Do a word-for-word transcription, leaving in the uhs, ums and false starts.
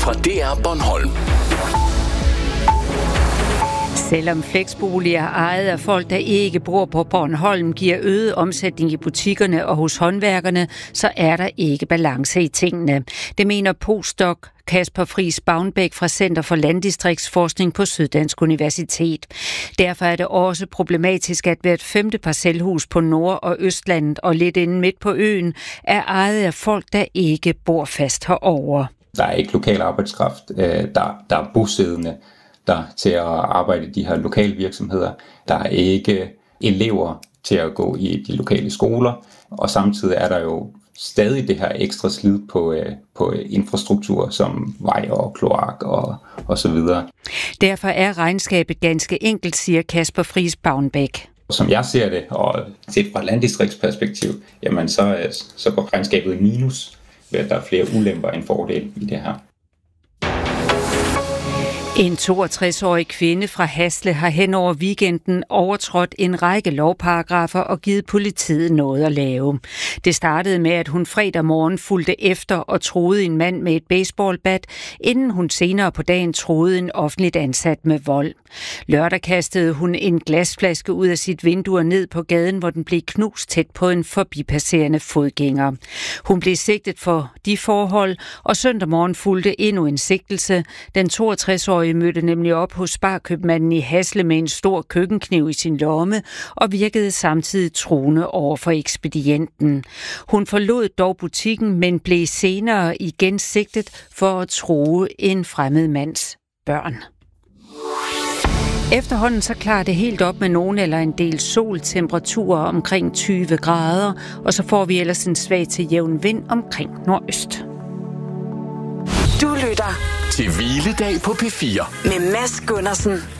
fra D R Bornholm. Selvom flexboliger ejet af folk, der ikke bor på Bornholm, giver øget omsætning i butikkerne og hos håndværkerne, så er der ikke balance i tingene. Det mener postdoc Kasper Friis Bavnbæk fra Center for Landdistriktsforskning på Syddansk Universitet. Derfor er det også problematisk, at hvert femte parcelhus på Nord- og Østlandet og lidt inden midt på øen er ejet af folk, der ikke bor fast herover. Der er ikke lokal arbejdskraft, der, der er bosiddende der til at arbejde i de her lokale virksomheder. Der er ikke elever til at gå i de lokale skoler, og samtidig er der jo stadig det her ekstra slid på, på infrastruktur som vej og kloak og, og så videre. Derfor er regnskabet ganske enkelt, siger Kasper Friis Bavnbæk. Som jeg ser det, og set fra et landdistriktsperspektiv, jamen så, så går regnskabet i minus, ved at der er flere ulemper end fordele i det her. En toogtres-årig kvinde fra Hasle har hen over weekenden overtrådt en række lovparagrafer og givet politiet noget at lave. Det startede med, at hun fredag morgen fulgte efter og troede en mand med et baseballbat, inden hun senere på dagen troede en offentligt ansat med vold. Lørdag kastede hun en glasflaske ud af sit vindue ned på gaden, hvor den blev knust tæt på en forbipasserende fodgænger. Hun blev sigtet for de forhold, og søndag morgen fulgte endnu en sigtelse. Den toogtres-årige mødte nemlig op hos sparkøbmanden i Hasle med en stor køkkenkniv i sin lomme og virkede samtidig truende over for ekspedienten. Hun forlod dog butikken, men blev senere igen sigtet for at true en fremmed mands børn. Efterhånden så klarer det helt op med nogen eller en del sol, temperaturer omkring tyve grader, og så får vi ellers en svag til jævn vind omkring nordøst. Du lytter til Hviledag på P fire med Mads Gundersen.